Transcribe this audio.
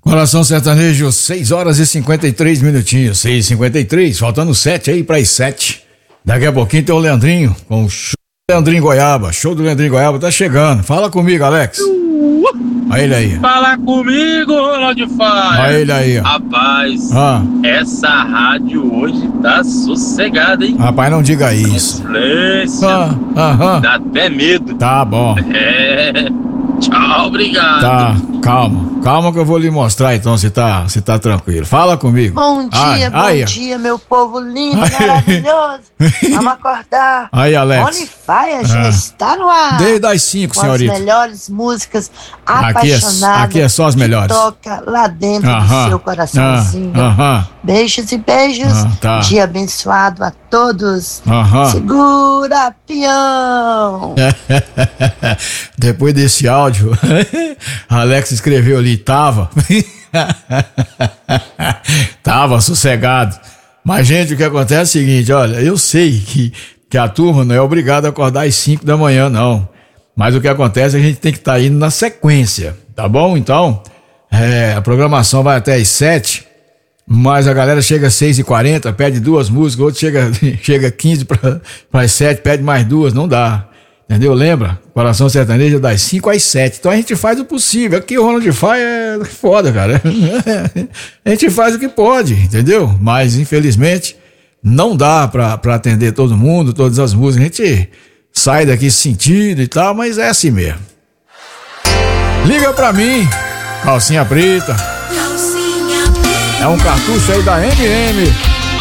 Coração Sertanejo, 6 horas e 53 minutinhos, 6h53, faltando 7 aí para as 7. Daqui a pouquinho tem o Leandrinho, com o show do Leandrinho Goiaba. Show do Leandrinho Goiaba tá chegando. Fala comigo, Alex. Olha ele aí. Fala comigo, Ronald Fire. Olha ele aí, ó. Rapaz, essa rádio hoje tá sossegada, hein? Rapaz, não diga isso. Silêncio. Dá até medo. Tá bom. Tchau, obrigado. Tá, calma que eu vou lhe mostrar então se tá tranquilo. Fala comigo. Bom dia, meu povo lindo, maravilhoso. Vamos acordar. Aí, Alex. Onify já está no ar. Desde as 5, com senhorita. as melhores músicas apaixonadas. Aqui é só as melhores. Toca lá dentro do seu coraçãozinho. Beijos e beijos. Tá. Dia abençoado a todos. Segura, peão. Depois desse áudio, Alex escreveu ali, tava sossegado. Mas, gente, o que acontece é o seguinte, olha, eu sei que a turma não é obrigada a acordar às 5 da manhã, não. Mas o que acontece é que a gente tem que estar indo na sequência, tá bom? Então, a programação vai até às 7, mas a galera chega às 6h40, pede 2 músicas, outro chega 15 para as 7, pede mais 2, não dá. Entendeu? Lembra? Coração Sertanejo das 5 às 7. Então a gente faz o possível. Aqui o Ronald Fire é foda, cara. A gente faz o que pode, entendeu? Mas infelizmente não dá pra atender todo mundo, todas as músicas. A gente sai daqui sentido e tal, mas é assim mesmo. Liga pra mim, calcinha preta. É um cartucho aí da MM.